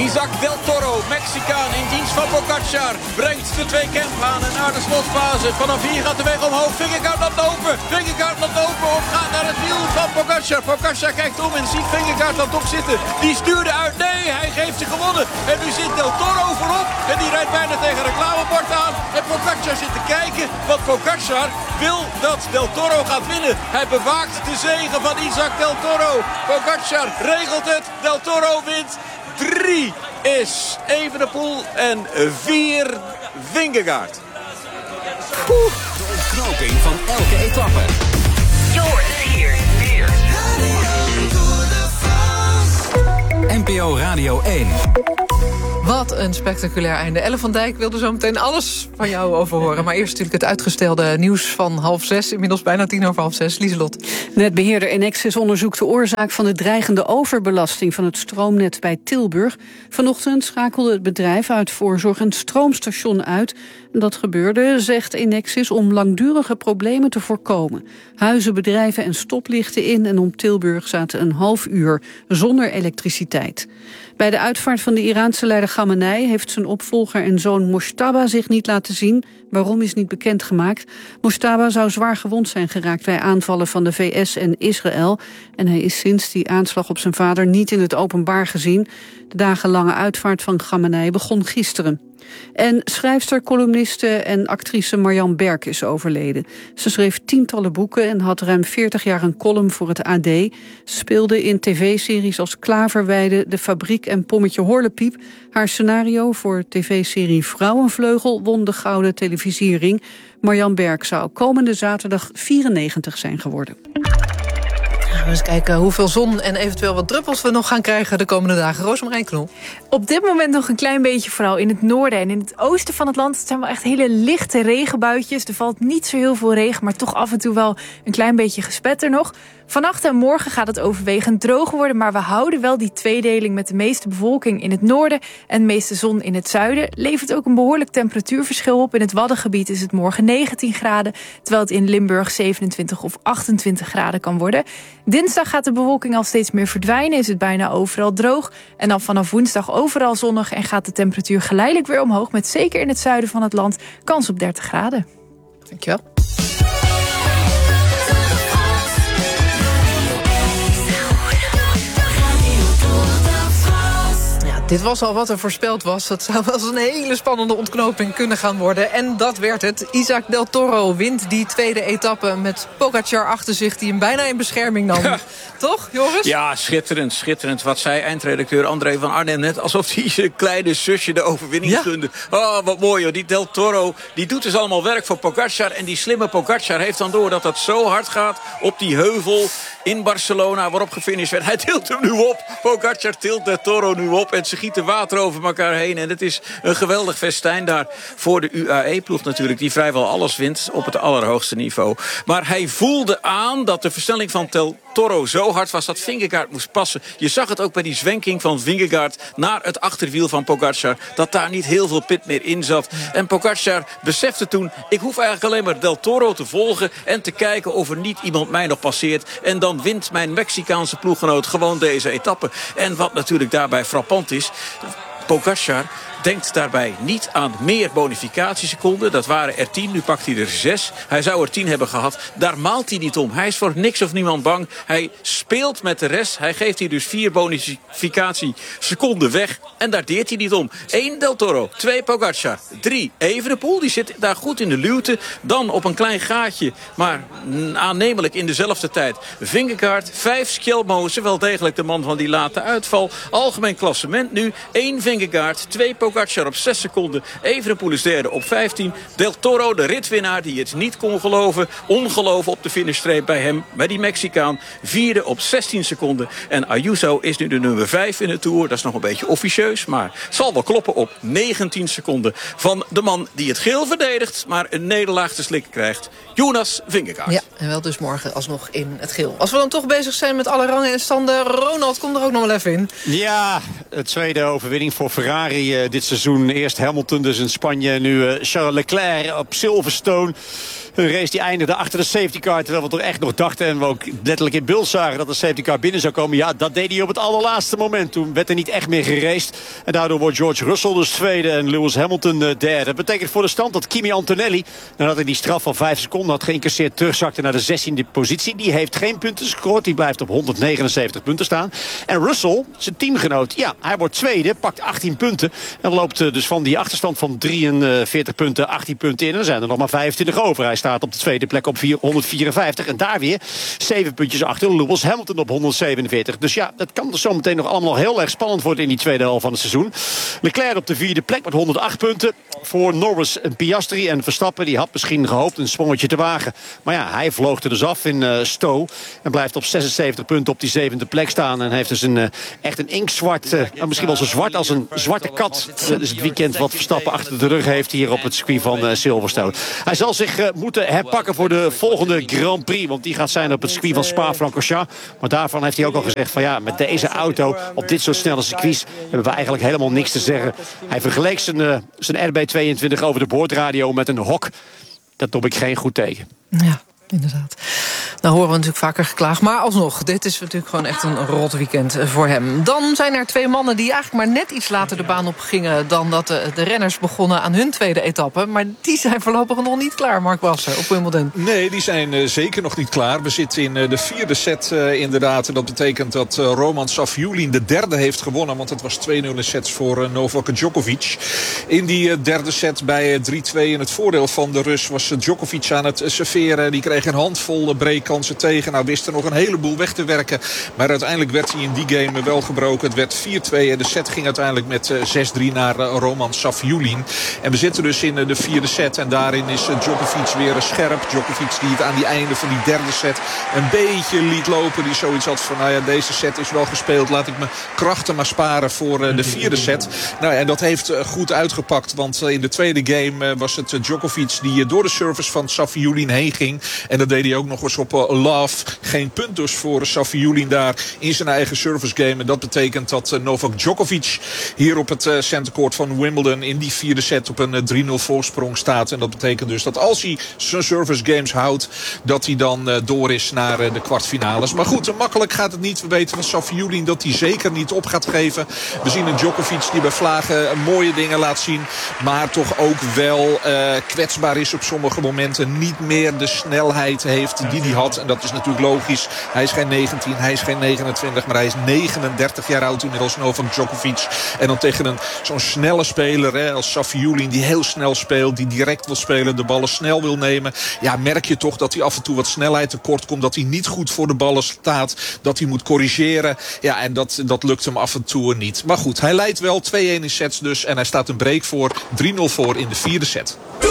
Isaac Del Toro, Mexicaan in dienst van Pogačar, brengt de twee Kemp aan en naar de slotfase. Vanaf hier gaat de weg omhoog. Vingegaard loopt open. Vingegaard loopt open of gaat naar het wiel van Pogačar. Pogačar kijkt om en ziet Vingegaard dan toch zitten. Die stuurde uit. Nee, hij heeft ze gewonnen. En nu zit Del Toro voorop. En die rijdt bijna tegen een reclamebord aan. En Pogačar zit te kijken. Want Pogačar wil dat Del Toro gaat winnen. Hij bewaakt de zege van Isaac Del Toro. Pogačar regelt het. Del Toro wint. 3 is Evenepoel en 4 Vingegaard. De ontknoping van elke etappe. Joris hier. NPO Radio 1. Wat een spectaculair einde. Elle van Dijk wilde zo meteen alles van jou over horen. Maar eerst natuurlijk het uitgestelde nieuws van 5:30. Inmiddels bijna 5:10. Lieselot. Netbeheerder Enexis onderzoekt de oorzaak van de dreigende overbelasting van het stroomnet bij Tilburg. Vanochtend schakelde het bedrijf uit voorzorg een stroomstation uit. Dat gebeurde, zegt Enexis, om langdurige problemen te voorkomen. Huizen, bedrijven en stoplichten in en om Tilburg zaten een half uur zonder elektriciteit. Bij de uitvaart van de Iraanse leider Khamenei heeft zijn opvolger en zoon Mojtaba zich niet laten zien. Waarom is niet bekendgemaakt. Mojtaba zou zwaar gewond zijn geraakt bij aanvallen van de VS en Israël. En hij is sinds die aanslag op zijn vader niet in het openbaar gezien. De dagenlange uitvaart van Khamenei begon gisteren. En schrijfster, columniste en actrice Marjan Berk is overleden. Ze schreef tientallen boeken en had ruim 40 jaar een column voor het AD. Ze speelde in tv-series als Klaverweide, De Fabriek en Pommetje Horlepiep. Haar scenario voor tv-serie Vrouwenvleugel won de Gouden Televisiering. Marjan Berk zou komende zaterdag 94 zijn geworden. We eens kijken hoeveel zon en eventueel wat druppels we nog gaan krijgen de komende dagen. Roosmarijn Knol. Op dit moment nog een klein beetje, vooral in het noorden en in het oosten van het land. Het zijn wel echt hele lichte regenbuitjes. Er valt niet zo heel veel regen, maar toch af en toe wel een klein beetje gespetter nog. Vannacht en morgen gaat het overwegend droog worden, maar we houden wel die tweedeling met de meeste bewolking in het noorden en de meeste zon in het zuiden. Levert ook een behoorlijk temperatuurverschil op. In het Waddengebied is het morgen 19 graden, terwijl het in Limburg 27 of 28 graden kan worden. Dinsdag gaat de bewolking al steeds meer verdwijnen, is het bijna overal droog. En dan vanaf woensdag overal zonnig en gaat de temperatuur geleidelijk weer omhoog, met zeker in het zuiden van het land kans op 30 graden. Dankjewel. Dit was al wat er voorspeld was. Het zou wel eens een hele spannende ontknoping kunnen gaan worden. En dat werd het. Isaac Del Toro wint die tweede etappe met Pogačar achter zich, die hem bijna in bescherming nam. Ja. Toch, Joris? Ja, schitterend, schitterend. Wat zei eindredacteur André van Arnhem net, alsof hij zijn kleine zusje de overwinning gunde. Oh, wat mooi hoor. Die Del Toro, die doet dus allemaal werk voor Pogačar. En die slimme Pogačar heeft dan door dat het zo hard gaat op die heuvel in Barcelona, waarop gefinished werd. Hij tilt hem nu op. Pogačar tilt Del Toro nu op en ze gieten water over elkaar heen. En het is een geweldig festijn daar voor de UAE-ploeg natuurlijk, die vrijwel alles wint op het allerhoogste niveau. Maar hij voelde aan dat de versnelling van Del Toro zo hard was dat Vingegaard moest passen. Je zag het ook bij die zwenking van Vingegaard naar het achterwiel van Pogačar, dat daar niet heel veel pit meer in zat. En Pogačar besefte toen, ik hoef eigenlijk alleen maar Del Toro te volgen en te kijken of er niet iemand mij nog passeert. En dan wint mijn Mexicaanse ploeggenoot gewoon deze etappe. En wat natuurlijk daarbij frappant is, Pogačar denkt daarbij niet aan meer bonificatieseconden. Dat waren er 10, nu pakt hij er 6. Hij zou er 10 hebben gehad. Daar maalt hij niet om. Hij is voor niks of niemand bang. Hij speelt met de rest. Hij geeft hier dus 4 bonificatieseconden weg. En daar deert hij niet om. 1 Del Toro, 2 Pogačar, 3 Evenepoel. Die zit daar goed in de luwte. Dan op een klein gaatje, maar aannemelijk in dezelfde tijd Vingegaard, 5 Skjelmoze, wel degelijk de man van die late uitval. Algemeen klassement nu. 1 Vingegaard, 2 Pogačar op 6 seconden. Evenepoel is derde op 15. Del Toro, de ritwinnaar die het niet kon geloven. Ongeloven op de finishstreep bij hem, bij die Mexicaan. Vierde op 16 seconden. En Ayuso is nu de nummer 5 in de Tour. Dat is nog een beetje officieus, maar zal wel kloppen op 19 seconden. Van de man die het geel verdedigt, maar een nederlaag te slikken krijgt. Jonas Vingegaard. Ja, en wel dus morgen alsnog in het geel. Als we dan toch bezig zijn met alle rangen en standen, Ronald, kom er ook nog wel even in. Ja, het tweede overwinning voor Ferrari dit seizoen. Eerst Hamilton dus in Spanje, nu Charles Leclerc op Silverstone. Een race die eindigde achter de safety car. Terwijl we toch echt nog dachten en we ook letterlijk in beeld zagen dat de safety car binnen zou komen. Ja, dat deed hij op het allerlaatste moment. Toen werd er niet echt meer geraced. En daardoor wordt George Russell dus tweede en Lewis Hamilton derde. Dat betekent voor de stand dat Kimi Antonelli, nadat hij die straf van 5 seconden had geïncasseerd, terugzakte naar de 16e positie. Die heeft geen punten gescoord. Die blijft op 179 punten staan. En Russell, zijn teamgenoot, ja, hij wordt tweede, pakt 18 punten. En loopt dus van die achterstand van 43 punten, 18 punten in. En dan zijn er nog maar 25 over. Hij staat op de tweede plek op 154. En daar weer 7 puntjes achter Lewis Hamilton op 147. Dus ja, dat kan dus zometeen nog allemaal heel erg spannend worden in die tweede helft van het seizoen. Leclerc op de 4e plek met 108 punten. Voor Norris en Piastri en Verstappen. Die had misschien gehoopt een sprongetje te wagen. Maar ja, hij vloog er dus af in Stowe. En blijft op 76 punten op die 7e plek staan. En heeft dus echt een inkzwart, misschien wel zo zwart als een zwarte kat. Dat is het weekend wat Verstappen achter de rug heeft hier op het circuit van Silverstone. Hij zal zich moeten herpakken voor de volgende Grand Prix. Want die gaat zijn op het circuit van Spa-Francorchamps. Maar daarvan heeft hij ook al gezegd van ja, met deze auto op dit soort snelle circuits hebben we eigenlijk helemaal niks te zeggen. Hij vergeleek zijn RB22 over de boordradio met een hok. Dat doe ik geen goed teken. Ja, inderdaad. Nou horen we natuurlijk vaker geklaagd. Maar alsnog, dit is natuurlijk gewoon echt een rot weekend voor hem. Dan zijn er 2 mannen die eigenlijk maar net iets later de baan op gingen dan dat de renners begonnen aan hun tweede etappe. Maar die zijn voorlopig nog niet klaar, Mark Brasser, op Wimbledon. Nee, die zijn zeker nog niet klaar. We zitten in de 4e set inderdaad. En dat betekent dat Roman Safiullin de derde heeft gewonnen. Want het was 2-0 in sets voor Novak Djokovic. In die derde set bij 3-2 in het voordeel van de Rus was Djokovic aan het serveren. Die kreeg een handvol breakkansen tegen. Nou wist er nog een heleboel weg te werken. Maar uiteindelijk werd hij in die game wel gebroken. Het werd 4-2 en de set ging uiteindelijk met 6-3 naar Roman Safiullin. En we zitten dus in de 4e set. En daarin is Djokovic weer scherp. Djokovic die het aan die einde van die derde set een beetje liet lopen. Die zoiets had van, nou ja, deze set is wel gespeeld. Laat ik mijn krachten maar sparen voor de 4e set. Nou ja, en dat heeft goed uitgepakt. Want in de tweede game was het Djokovic die door de service van Safiullin heen ging. En dat deed hij ook nog eens op love. Geen punt dus voor Safiullin daar in zijn eigen service game. En dat betekent dat Novak Djokovic hier op het centercourt van Wimbledon in die 4e set op een 3-0 voorsprong staat. En dat betekent dus dat als hij zijn service games houdt, dat hij dan door is naar de kwartfinales. Maar goed, makkelijk gaat het niet. We weten van Safiullin dat hij zeker niet op gaat geven. We zien een Djokovic die bij vlagen mooie dingen laat zien. Maar toch ook wel kwetsbaar is op sommige momenten. Niet meer de snelheid heeft die hij had. En dat is natuurlijk logisch. Hij is geen 19, hij is geen 29, maar hij is 39 jaar oud inmiddels, Novak Djokovic. En dan tegen zo'n snelle speler als Safiullin, die heel snel speelt, die direct wil spelen, de ballen snel wil nemen. Ja, merk je toch dat hij af en toe wat snelheid tekort komt, dat hij niet goed voor de ballen staat, dat hij moet corrigeren. Ja, en dat lukt hem af en toe niet. Maar goed, hij leidt wel 2-1 in sets dus en hij staat een break voor 3-0 voor in de 4e set.